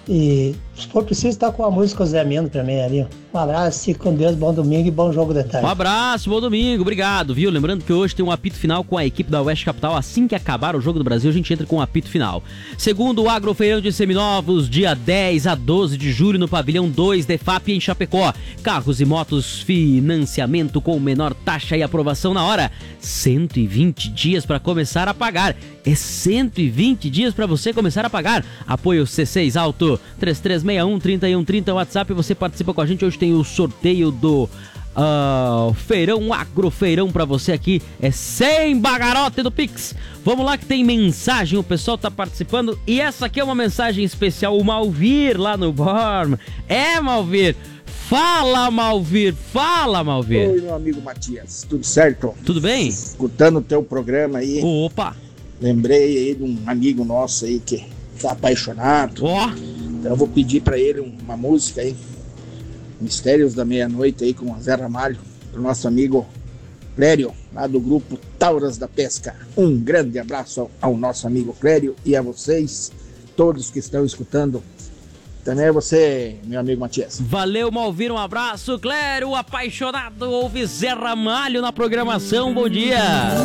E se for preciso, tá com a música Zé Mendo pra mim ali. Um abraço, fique com Deus, bom domingo e bom jogo de tarde. Um abraço, bom domingo, obrigado, viu? Lembrando que hoje tem um apito final com a equipe da Oeste Capital. Assim que acabar o Jogo do Brasil, a gente entra com um apito final. Segundo o Agrofeirão de Seminovos, dia 10 a 12 de julho no Pavilhão 2 da FAP em Chapecó. Carros e motos, financiamento com menor taxa e aprovação na hora. 120 dias para começar a pagar. É 120 dias para você começar a pagar. Apoio C6 Auto, 3361-3130, WhatsApp, você participa com a gente. Hoje tem o sorteio do Feirão, Agrofeirão pra você aqui. É sem bagarote do Pix. Vamos lá que tem mensagem, o pessoal tá participando. E essa aqui é uma mensagem especial, o Malvir lá no Borm. É, Malvir? Fala, Malvir. Oi, meu amigo Matias, tudo certo? Tudo bem? Escutando o teu programa aí. Opa! Lembrei aí de um amigo nosso aí que tá apaixonado. Ó! Então eu vou pedir pra ele uma música aí, Mistérios da Meia-Noite aí com o Zé Ramalho, pro nosso amigo Clério, lá do grupo Tauras da Pesca. Um grande abraço ao nosso amigo Clério e a vocês, todos que estão escutando. Também é você, meu amigo Matias. Valeu, Malvir, um abraço. Clério, apaixonado, ouve Zé Ramalho na programação. Bom dia!